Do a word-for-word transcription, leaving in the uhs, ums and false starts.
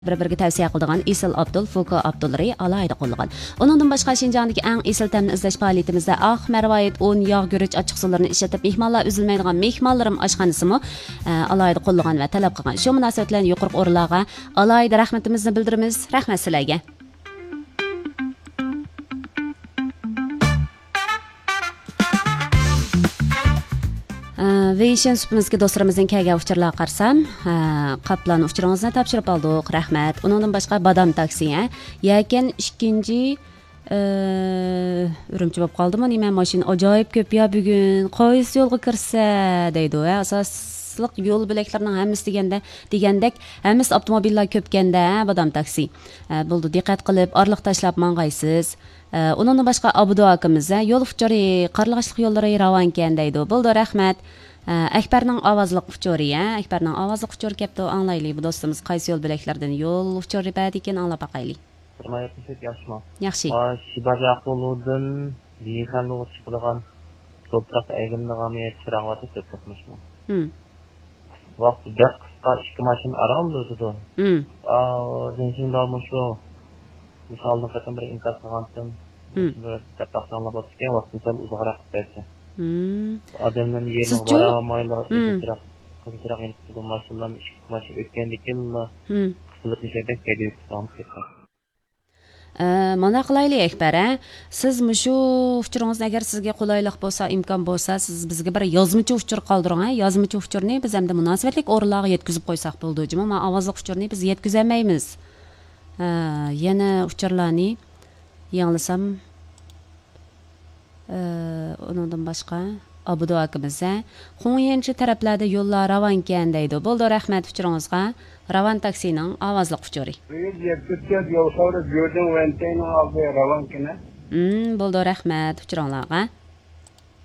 bir-biriga tavsiya qiladigan Isil Abdul, Fuko Abdulri alayda qo'llagan. Uningdan boshqa Shinjongdagi eng isil ta'mni izlash faoliyatimizda Aq Marvoyit un, yog' guruch ochiqsuvlarini ishlatib mehmonlar uzilmaydigan mehmonlarim oshxonasimi alayda qo'llagan va talab qilgan. Shu munosabat bilan yuqori o'rinlarga alayda rahmatimizni bildiramiz. Rahmat sizlarga. Veyshan supimizga do'stlarimizning kelgan uchurlar qarsam, qaplan uchuringizni topshirib oldik. Rahmat. Uningdan boshqa Badam taksi, yakin ikkinchi urumchi bo'lib qoldimi? Nima mashina ajoyib ko'p ya bugun. Qaysi yo'lga kirsa deydi. Asosliq yo'l bilaklarining hammasi deganda, degandek, hammasi avtomobillar ko'pganda Badam taksi. Bo'ldi, diqqat qilib, orliq tashlab mang'aysiz. Uningdan boshqa Abudu akamiz, yo'l uchuri qarlig'ishliq yo'llari ravon ekan deydi. Bo'ldi, rahmat. Akbarning ovozliq uchuri, Akbarning ovozliq uchuri kelibdi, anglaylik. Bu do'stimiz qaysi yo'l bilaklardan yo'l uchuri bad ekan, anglab baqaylik. Yaxshimi? Yaxshi. Shibajaquludan Yixanluga chiqadigan to'proq egimligami chirog'ati to'pmoqmishmi? Hm. Vaqt gaz qisqa ikki mashina aram bo'ldi. Hm. Aa, jinsinlarmi shu? Misalni qatan bir inkas qilgandim. Bir tapaqsanlar bo'lsa, vaqtincha uzoqroq ketdi. Hmm. Adamdan yerni boramaylar, qizroq qizroq endi mashinalar ikki mashina o'tgandikinmi? Hmm. Qilib nishada kelib qoldi. Mana qilaylik Akbar, siz mushu uchuringizni agar sizga qulaylik bo'lsa, imkon bo'lsa, siz bizga bir yozmachi uchur qoldiring, yozmachi uchurni biz hamda munosabatli o'rinlarga yetkazib qo'ysak bo'ldi. Ammo ovozli uchurni biz yetkazolmaymiz. Yana uchurlarni yanglasam undan boshqa Abudu akamiz Xonyanchi taraflarda yo'llar ravon ekan deydi. Bo'ldi, rahmat uchuringizga. Ravon taksining ovozli uchuri. Hmm, bo'ldi, rahmat uchuringlarga.